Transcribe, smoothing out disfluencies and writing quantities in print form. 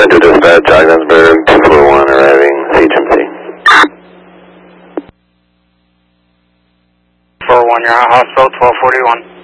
Central Dispatch, Ogdensburg, 241, arriving, CHMC. 41, you're at hospital, 1241.